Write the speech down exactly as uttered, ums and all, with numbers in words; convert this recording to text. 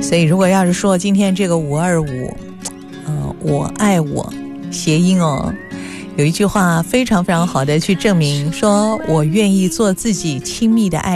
所以如果要是说今天这个五二五呃，我爱我谐音哦，有一句话非常非常好的去证明，说我愿意做自己亲密的爱